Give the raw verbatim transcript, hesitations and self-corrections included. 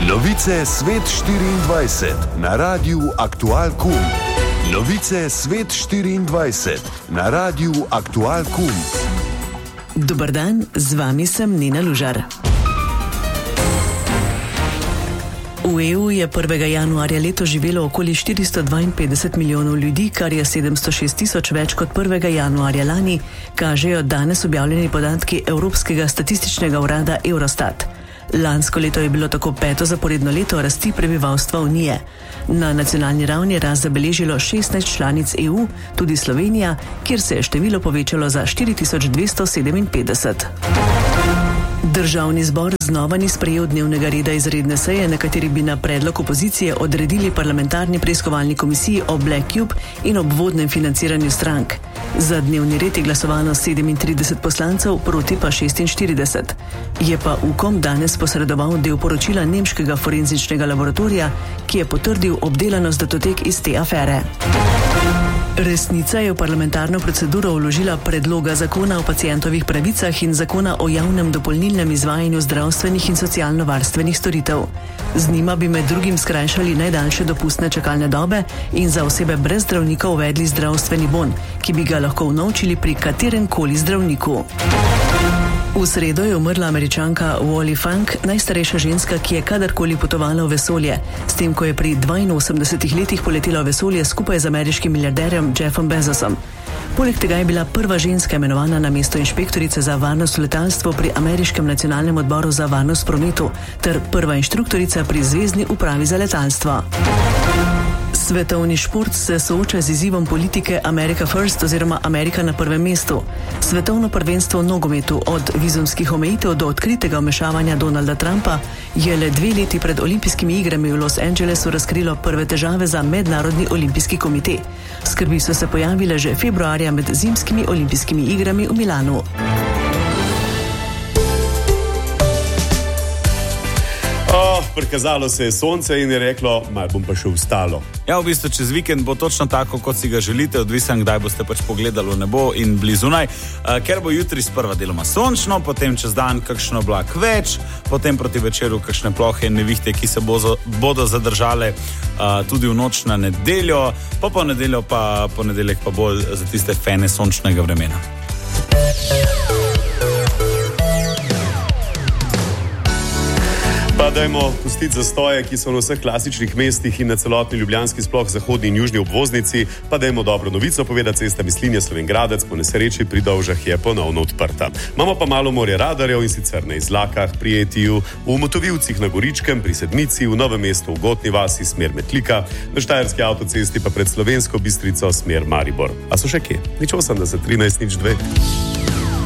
Novice Svet štiriindvajset na Radiu Aktual Kum. Novice Svet štiriindvajset na Radiu Aktual Kum. Dobar dan, z vami sem Nina Lužar. V E U je prvega januarja letos živelo okoli štiristo dvainpetdeset milijonov ljudi, kar je sedemsto šest tisoč več kot prvega januarja lani, kažejo danes objavljeni podatki Evropskega statističnega urada Eurostat. Lansko leto je bilo tako peto zaporedno leto rasti prebivalstva Unije. Na nacionalni ravni je rast zabeležilo šestnajst članic E U, tudi Slovenija, kjer se je število povečalo za štiri tisoč dvesto sedeminpetdeset. Državni zbor znova ni sprejel dnevnega reda izredne seje, na kateri bi na predlog opozicije odredili parlamentarni preiskovalni komisiji o Black Cube in obvodnem financiranju strank. Za dnevni red je glasovalo sedemintrideset poslancev, proti pa šestinštirideset. Je pa Ukom danes posredoval del poročila nemškega forenzičnega laboratorija, ki je potrdil obdelanost datotek iz te afere. Resnica je v parlamentarno proceduro vložila predloga zakona o pacientovih pravicah in zakona o javnem dopolnilnem izvajanju zdravstvenih in socialno-varstvenih storitev. Z njima bi med drugim skrajšali najdaljše dopustne čakalne dobe in za osebe brez zdravnika uvedli zdravstveni bon, ki bi ga lahko unovčili pri katerem koli zdravniku. V sredo je umrla Američanka Wally Funk, najstarejša ženska, ki je kadarkoli potovala v vesolje, s tem, ko je pri dvainosemdesetih letih poletela v vesolje skupaj z ameriškim milijarderjem Jeffom Bezosom. Poleg tega je bila prva ženska imenovana na mesto inšpektorice za varnost v letalstvu pri ameriškem nacionalnem odboru za varnost v prometu ter prva inštruktorica pri zvezni upravi za letalstvo. Svetovni šport se sooča z izzivom politike America First oziroma Amerika na prvem mestu. Svetovno prvenstvo v nogometu od vizumskih omejitev do odkritega vmešavanja Donalda Trumpa je le dve leti pred olimpijskimi igrami v Los Angelesu razkrilo prve težave za Mednarodni olimpijski komite. Skrbi so se pojavile že februarja med zimskimi olimpijskimi igrami v Milanu. Oh, prikazalo se je sonce in je reklo, malo bom pa še vstalo. Ja, v bistvu čez vikend bo točno tako, kot si ga želite, odvisen, kdaj boste pač pogledali v nebo in blizunaj, uh, ker bo jutri sprva deloma sončno, potem čez dan kakšen oblak več, potem proti večeru kakšne plohe in nevihte, ki se bozo, bodo zadržale uh, tudi v noč na nedeljo, po ponedeljo pa ponedeljek pa bolj za tiste fene sončnega vremena. Pa dajmo pustiti zastoje, ki so na vseh klasičnih mestih in na celotni ljubljanski, sploh zahodni in južni obvoznici, pa dajmo dobro novico povedati, cesta Mislinja-Slovenj Gradec po nesreči pri Dovžah je ponovno odprta. Imamo pa malo morje radarjev in sicer na Izlakah, pri Etiju, v Motovivcih na Goričkem, pri Sedmici, v Novem mestu v Gotni vasi, smer Metlika, na Štajerski avtocesti pa pred Slovensko Bistrico, smer Maribor. A so še kje? Nič osem, da se trinajst nič dve.